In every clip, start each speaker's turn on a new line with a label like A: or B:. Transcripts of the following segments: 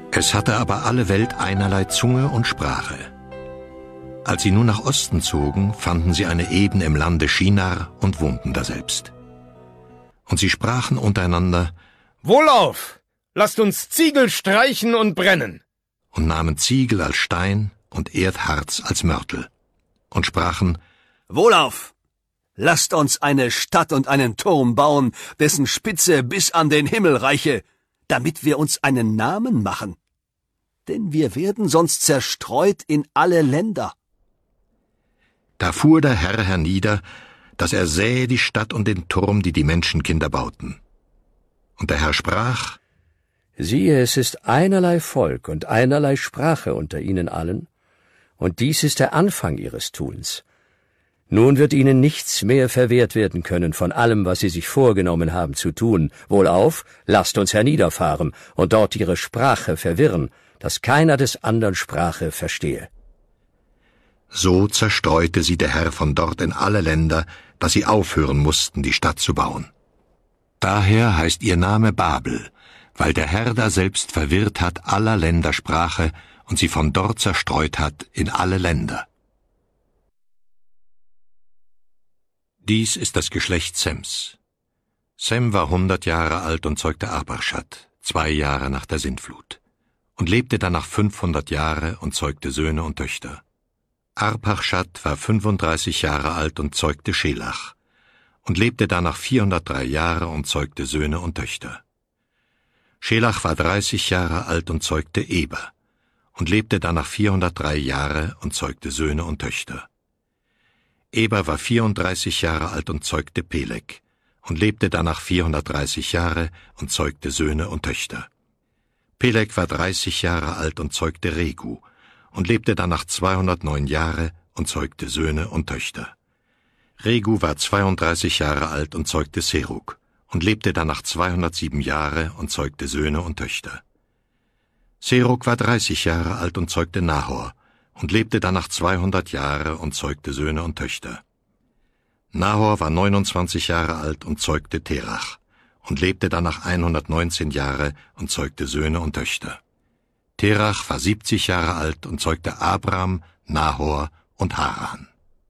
A: Es hatte aber alle Welt einerlei Zunge und Sprache. Als sie nun nach Osten zogen, fanden sie eine Ebene im Lande Shinar und wohnten daselbst. Und sie sprachen untereinander:
B: Wohlauf! Lasst uns Ziegel streichen und brennen!
A: Und nahmen Ziegel als Stein und Erdharz als Mörtel. Und sprachen:
C: Wohlauf! Lasst uns eine Stadt und einen Turm bauen, dessen Spitze bis an den Himmel reiche, damit wir uns einen Namen machen. Denn wir werden sonst zerstreut in alle Länder.
A: Da fuhr der Herr hernieder, dass er sähe die Stadt und den Turm, die die Menschenkinder bauten. Und der Herr sprach:
D: Siehe, es ist einerlei Volk und einerlei Sprache unter ihnen allen, und dies ist der Anfang ihres Tuns. Nun wird ihnen nichts mehr verwehrt werden können von allem, was sie sich vorgenommen haben zu tun. Wohlauf, lasst uns herniederfahren und dort ihre Sprache verwirren, dass keiner des andern Sprache verstehe.
A: So zerstreute sie der Herr von dort in alle Länder, dass sie aufhören mussten, die Stadt zu bauen. Daher heißt ihr Name Babel, weil der Herr daselbst verwirrt hat aller Länder Sprache und sie von dort zerstreut hat in alle Länder. Dies ist das Geschlecht Sems. Sem war 100 Jahre alt und zeugte Arpachshad, 2 Jahre nach der Sintflut, und lebte danach 500 Jahre und zeugte Söhne und Töchter. Arpachshad war 35 Jahre alt und zeugte Schelach, und lebte danach 403 Jahre und zeugte Söhne und Töchter. Schelach war 30 Jahre alt und zeugte Eber, und lebte danach 403 Jahre und zeugte Söhne und Töchter. Eber war 34 Jahre alt und zeugte Peleg, und lebte danach 430 Jahre und zeugte Söhne und Töchter. Peleg war 30 Jahre alt und zeugte Regu, und lebte danach 209 Jahre und zeugte Söhne und Töchter. Regu war 32 Jahre alt und zeugte Serug, und lebte danach 207 Jahre und zeugte Söhne und Töchter. Serug war 30 Jahre alt und zeugte Nahor, und lebte danach 200 Jahre und zeugte Söhne und Töchter. Nahor war 29 Jahre alt und zeugte Terach, und lebte danach 119 Jahre und zeugte Söhne und Töchter. Terach war 70 Jahre alt und zeugte Abram, Nahor und Haran.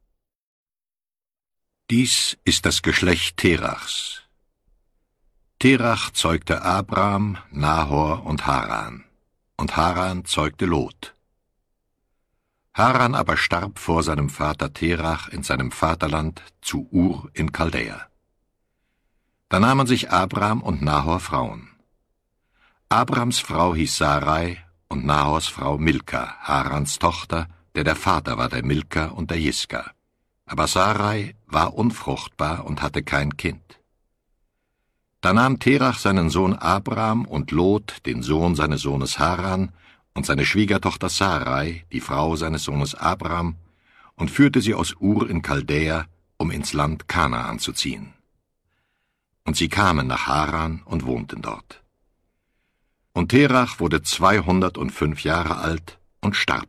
A: Dies ist das Geschlecht Terachs. Terach zeugte Abram, Nahor und Haran, und Haran zeugte Lot. Haran aber starb vor seinem Vater Terach in seinem Vaterland zu Ur in Chaldäa. Da nahmen sich Abram und Nahor Frauen. Abrams Frau hieß Sarai und Nahors Frau Milka, Harans Tochter, der Vater war der Milka und der Jiska. Aber Sarai war unfruchtbar und hatte kein Kind. Da nahm Terach seinen Sohn Abram und Lot, den Sohn seines Sohnes Haran, und seine Schwiegertochter Sarai, die Frau seines Sohnes Abram, und führte sie aus Ur in Chaldäa, um ins Land Kanaan zu ziehen. Und sie kamen nach Haran und wohnten dort. Und Terach wurde 205 Jahre alt und starb